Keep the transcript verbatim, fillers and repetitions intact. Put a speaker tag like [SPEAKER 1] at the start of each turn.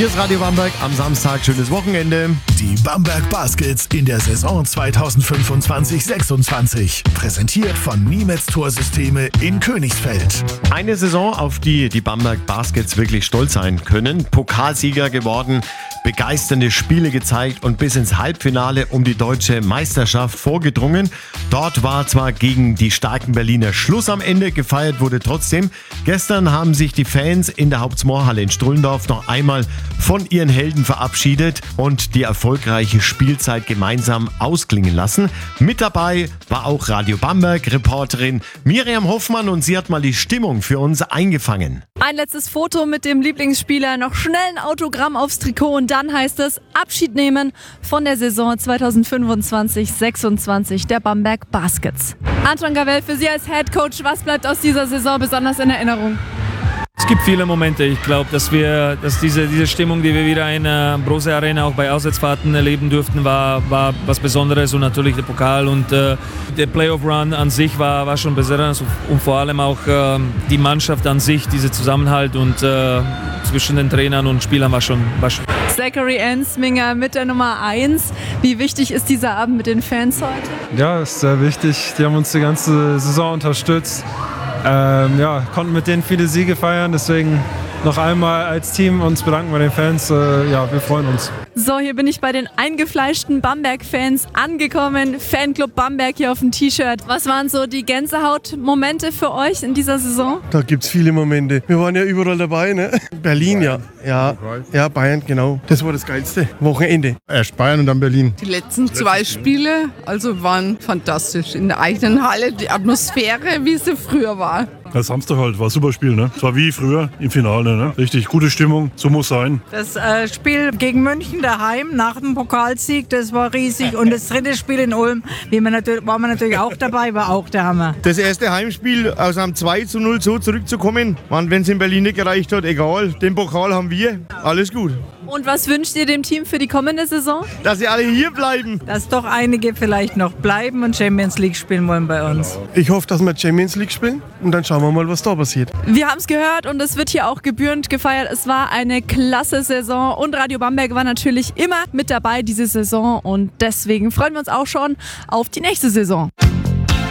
[SPEAKER 1] Hier ist Radio Bamberg am Samstag. Schönes Wochenende.
[SPEAKER 2] Die Bamberg Baskets in der Saison zweitausendfünfundzwanzig sechsundzwanzig. Präsentiert von Niemetz Torsysteme in Königsfeld.
[SPEAKER 1] Eine Saison, auf die die Bamberg Baskets wirklich stolz sein können. Pokalsieger geworden, begeisternde Spiele gezeigt und bis ins Halbfinale um die deutsche Meisterschaft vorgedrungen. Dort war zwar gegen die starken Berliner Schluss am Ende, gefeiert wurde trotzdem. Gestern haben sich die Fans in der Hauptsmoorhalle in Strullendorf noch einmal von ihren Helden verabschiedet und die erfolgreiche Spielzeit gemeinsam ausklingen lassen. Mit dabei war auch Radio Bamberg-Reporterin Miriam Hoffmann und sie hat mal die Stimmung für uns eingefangen.
[SPEAKER 3] Ein letztes Foto mit dem Lieblingsspieler, noch schnell ein Autogramm aufs Trikot und dann heißt es Abschied nehmen von der Saison zweitausendfünfundzwanzig sechsundzwanzig der Bamberg Baskets. Anton Gavel, für Sie als Headcoach, was bleibt aus dieser Saison besonders in Erinnerung?
[SPEAKER 4] Es gibt viele Momente. Ich glaube, dass wir, dass diese, diese Stimmung, die wir wieder in der Brose Arena auch bei Auswärtsfahrten erleben durften, war, war was Besonderes und natürlich der Pokal und äh, der Playoff-Run an sich war, war schon besonders und vor allem auch äh, die Mannschaft an sich, dieser Zusammenhalt und äh, zwischen den Trainern und Spielern war schon, war schon.
[SPEAKER 3] Zachary Ensminger mit der Nummer eins. Wie wichtig ist dieser Abend mit den Fans heute?
[SPEAKER 5] Ja, ist sehr wichtig. Die haben uns die ganze Saison unterstützt. Ähm, ja, konnten mit denen viele Siege feiern, deswegen noch einmal als Team uns bedanken bei den Fans. Äh, ja, wir freuen uns.
[SPEAKER 3] So, hier bin ich bei den eingefleischten Bamberg-Fans angekommen. Fanclub Bamberg hier auf dem T-Shirt. Was waren so die Gänsehaut-Momente für euch in dieser Saison?
[SPEAKER 6] Da gibt es viele Momente. Wir waren ja überall dabei, ne? Berlin, ja. Ja, ja, Bayern, genau. Das war das geilste Wochenende.
[SPEAKER 7] Erst Bayern und dann Berlin.
[SPEAKER 8] Die letzten zwei Spiele also waren fantastisch. In der eigenen Halle, die Atmosphäre, wie sie früher war.
[SPEAKER 9] Das Samstag halt, war ein super Spiel, ne? Es war wie früher im Finale, ne? Richtig gute Stimmung, so muss sein.
[SPEAKER 10] Das äh, Spiel gegen München daheim nach dem Pokalsieg, das war riesig. Und das dritte Spiel in Ulm, wie man natürlich, war man natürlich auch dabei, war auch der Hammer.
[SPEAKER 6] Das erste Heimspiel aus einem zwei zu null so zurückzukommen, wenn es in Berlin nicht gereicht hat, egal. Den Pokal haben wir, alles gut.
[SPEAKER 3] Und was wünscht ihr dem Team für die kommende Saison?
[SPEAKER 6] Dass sie alle hier bleiben.
[SPEAKER 10] Dass doch einige vielleicht noch bleiben und Champions League spielen wollen bei uns.
[SPEAKER 6] Ich hoffe, dass wir Champions League spielen und dann schauen wir mal, was da passiert.
[SPEAKER 3] Wir haben es gehört und es wird hier auch gebührend gefeiert. Es war eine klasse Saison und Radio Bamberg war natürlich immer mit dabei diese Saison und deswegen freuen wir uns auch schon auf die nächste Saison.